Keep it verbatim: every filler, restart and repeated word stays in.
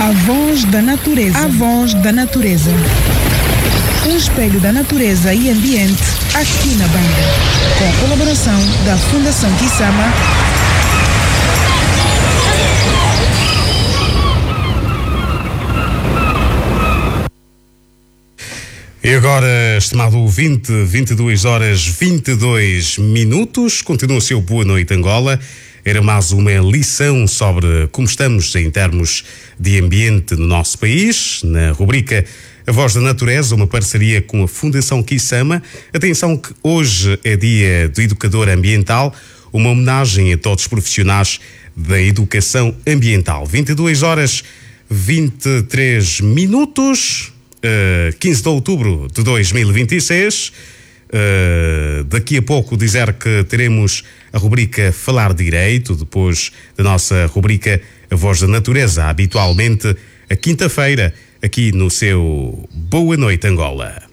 A voz da natureza. A voz da natureza. Um espelho da natureza e ambiente aqui na banda. Com a colaboração da Fundação Kisama. E agora, estimado ouvinte, vinte e duas horas vinte e dois minutos, continua o seu Boa Noite Angola. Era mais uma lição sobre como estamos em termos de ambiente no nosso país, na rubrica A Voz da Natureza, uma parceria com a Fundação Kisama. Atenção que hoje é dia do Educador Ambiental, uma homenagem a todos os profissionais da educação ambiental. vinte e duas horas vinte e três minutos... Uh, quinze de outubro de dois mil e vinte e seis. Uh, daqui a pouco dizer que teremos a rubrica Falar Direito, depois da nossa rubrica A Voz da Natureza, habitualmente a quinta-feira, aqui no seu Boa Noite Angola.